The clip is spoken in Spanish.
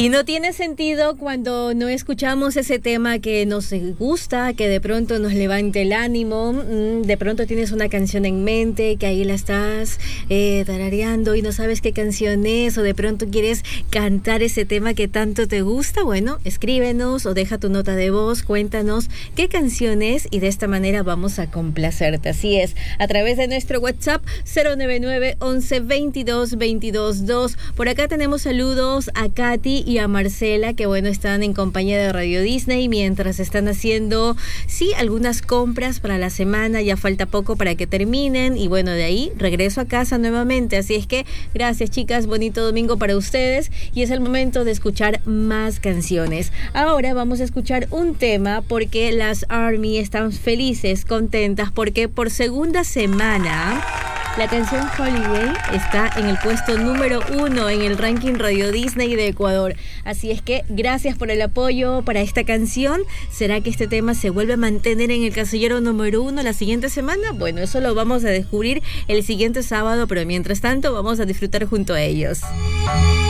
Y no tiene sentido cuando no escuchamos ese tema que nos gusta, que de pronto nos levante el ánimo. De pronto tienes una canción en mente que ahí la estás tarareando y no sabes qué canción es, o de pronto quieres cantar ese tema que tanto te gusta. Bueno, escríbenos o deja tu nota de voz, cuéntanos qué canción es y de esta manera vamos a complacerte. Así es, a través de nuestro WhatsApp 099 11 22 22 2. Por acá tenemos saludos a Katy y a Marcela, que bueno, están en compañía de Radio Disney mientras están haciendo, sí, algunas compras para la semana. Ya falta poco para que terminen y bueno, de ahí regreso a casa nuevamente. Así es que gracias, chicas, bonito domingo para ustedes y es el momento de escuchar más canciones. Ahora vamos a escuchar un tema porque las ARMY están felices, contentas, porque por segunda semana la canción Holiday está en el puesto número 1 en el ranking Radio Disney de Ecuador. Así es que gracias por el apoyo para esta canción. ¿Será que este tema se vuelve a mantener en el casillero número 1 la siguiente semana? Bueno, eso lo vamos a descubrir el siguiente sábado, pero mientras tanto vamos a disfrutar junto a ellos.